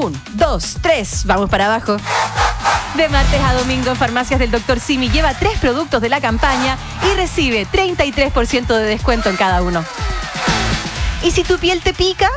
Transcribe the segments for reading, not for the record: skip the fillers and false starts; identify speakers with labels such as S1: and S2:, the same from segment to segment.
S1: 1, 2, 3, vamos para abajo. De martes a domingo en Farmacias del Dr. Simi lleva 3 productos de la campaña y recibe 33% de descuento en cada uno. ¿Y si tu piel te pica?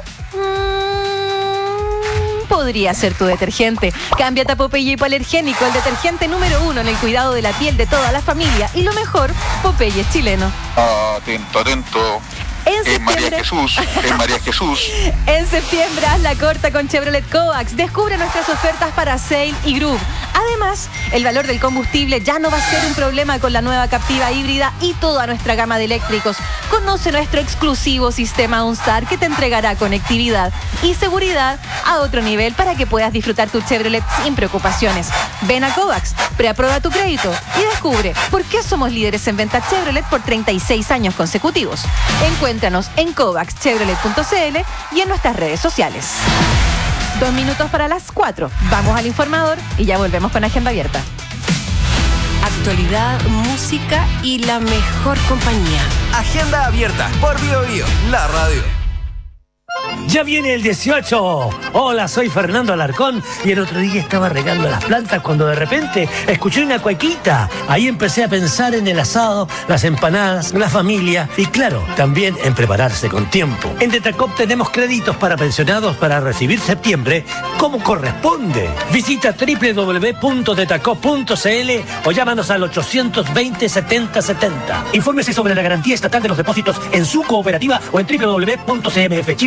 S1: Podría ser tu detergente. Cámbiate a Popeye Hipoalergénico, el detergente número 1 en el cuidado de la piel de toda la familia. Y lo mejor, Popeye es chileno.
S2: Atento, atento.
S1: En
S2: María Jesús.
S1: En septiembre haz la corta con Chevrolet Kovacs. Descubre nuestras ofertas para Sail y Groove. Además, el valor del combustible ya no va a ser un problema con la nueva Captiva híbrida y toda nuestra gama de eléctricos. Conoce nuestro exclusivo sistema OnStar que te entregará conectividad y seguridad a otro nivel para que puedas disfrutar tu Chevrolet sin preocupaciones. Ven a Kovacs, preaprueba tu crédito y descubre por qué somos líderes en venta Chevrolet por 36 años consecutivos. Encuéntranos en kovacschevrolet.cl y en nuestras redes sociales. 2 minutos para las 4. Vamos al informador y ya volvemos con Agenda Abierta.
S3: Actualidad, música y la mejor compañía.
S4: Agenda Abierta por BioBio, la radio.
S5: ¡Ya viene el 18! Hola, soy Fernando Alarcón y el otro día estaba regando las plantas cuando de repente escuché una cuequita. Ahí empecé a pensar en el asado, las empanadas, la familia y claro, también en prepararse con tiempo. En Detacop tenemos créditos para pensionados para recibir septiembre como corresponde. Visita www.detacop.cl o llámanos al 820-7070. Infórmese sobre la garantía estatal de los depósitos en su cooperativa o en www.cmfchile.cl.